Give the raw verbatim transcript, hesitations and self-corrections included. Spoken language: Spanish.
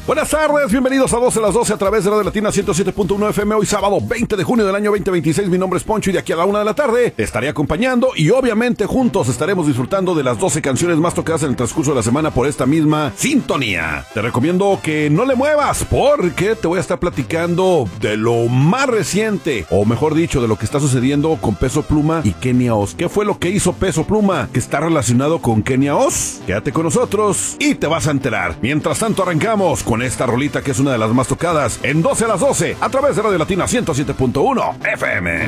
Buenas tardes, bienvenidos a doce a las doce a través de Radio Latina ciento siete punto uno F M. Hoy sábado veinte de junio del año veinte veintiséis. Mi nombre es Poncho y de aquí a la una de la tarde te estaré acompañando y obviamente juntos estaremos disfrutando de las doce canciones más tocadas en el transcurso de la semana por esta misma sintonía. Te recomiendo que no le muevas porque te voy a estar platicando de lo más reciente, o mejor dicho, de lo que está sucediendo con Peso Pluma y Kenia Oz. ¿Qué fue lo que hizo Peso Pluma que está relacionado con Kenia Oz? Quédate con nosotros y te vas a enterar. Mientras tanto arrancamos con esta rolita que es una de las más tocadas en doce a las doce a través de Radio Latina ciento siete punto uno F M.